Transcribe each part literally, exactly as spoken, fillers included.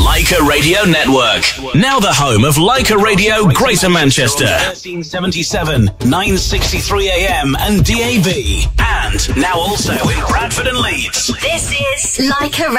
Leica Radio Network. Now the home of Leica Radio Greater Manchester. thirteen seventy-seven, nine sixty-three A M and D A B. And now also in Bradford and Leeds. This is Leica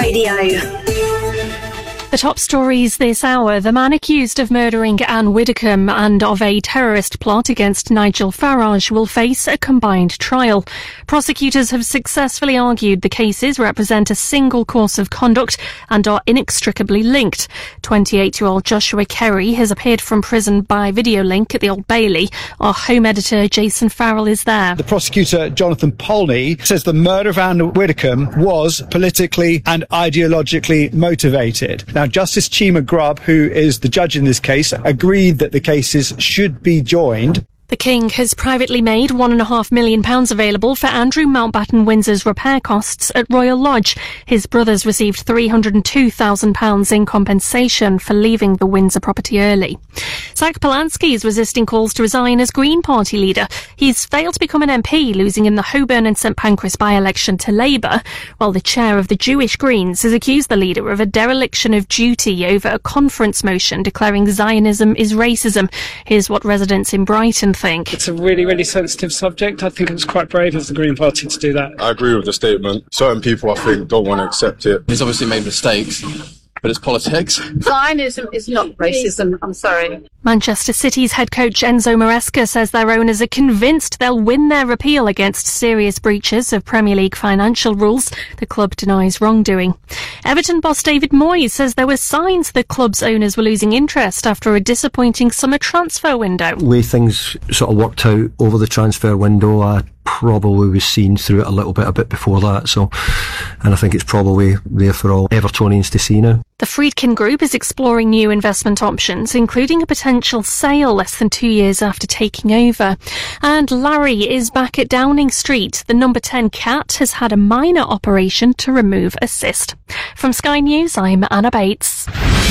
Radio. The top stories this hour. The man accused of murdering Anne Widdecombe and of a terrorist plot against Nigel Farage will face a combined trial. Prosecutors have successfully argued the cases represent a single course of conduct and are inextricably linked. twenty-eight-year-old Joshua Kerry has appeared from prison by video link at the Old Bailey. Our home editor Jason Farrell is there. The prosecutor Jonathan Polney says the murder of Anne Widdecombe was politically and ideologically motivated. Now, Justice Chima Grubb, who is the judge in this case, agreed that the cases should be joined. The King has privately made one and a half million pounds available for Andrew Mountbatten Windsor's repair costs at Royal Lodge. His brothers received three hundred and two thousand pounds in compensation for leaving the Windsor property early. Zach Polanski is resisting calls to resign as Green Party leader. He's failed to become an M P, losing in the Holborn and St Pancras by-election to Labour, while the chair of the Jewish Greens has accused the leader of a dereliction of duty over a conference motion declaring Zionism is racism. Here's what residents in Brighton think. It's a really, really sensitive subject. I think it was quite brave of the Green Party to do that. I agree with the statement. Certain people, I think, don't want to accept it. He's obviously made mistakes, but it's politics. Zionism is not racism, I'm sorry. Manchester City's head coach Enzo Maresca says their owners are convinced they'll win their appeal against serious breaches of Premier League financial rules. The club denies wrongdoing. Everton boss David Moyes says there were signs the club's owners were losing interest after a disappointing summer transfer window. The way things sort of worked out over the transfer window, I probably was seen through it a little bit a bit before that, so and I think it's probably there for all Evertonians to see now. The Friedkin Group is exploring new investment options, including a potential sale less than two years after taking over. And Larry is back at Downing Street. The number ten cat has had a minor operation to remove a cyst. From Sky News, I'm Anna Bates.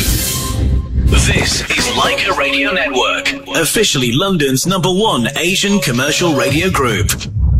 This is Leica Radio Network, officially London's number one Asian commercial radio group.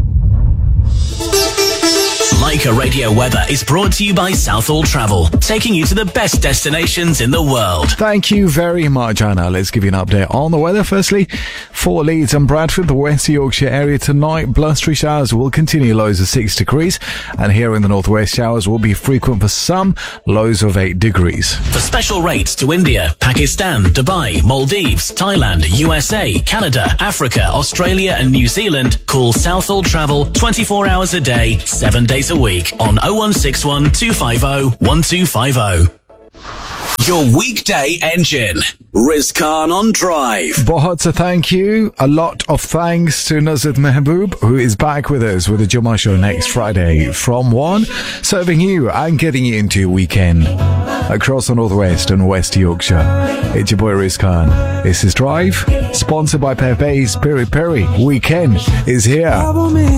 Leica Radio Weather is brought to you by Southall Travel, taking you to the best destinations in the world. Thank you very much, Anna. Let's give you an update on the weather. Firstly, for Leeds and Bradford, the West Yorkshire area tonight, blustery showers will continue, lows of six degrees. And here in the northwest, showers will be frequent for some, lows of eight degrees. For special rates to India, Pakistan, Dubai, Maldives, Thailand, U S A, Canada, Africa, Australia and New Zealand, call Southall Travel twenty-four hours a day, seven days a week on oh one six one, two five oh, one two five oh. Your weekday engine. Riz Khan on Drive. Bahut to thank you. A lot of thanks to Nazir Mehboob, who is back with us with the Jummah Show next Friday from one, serving you and getting you into your weekend across the northwest and West Yorkshire. It's your boy Riz Khan. This is Drive, sponsored by Pepe's Peri Peri. Weekend is here.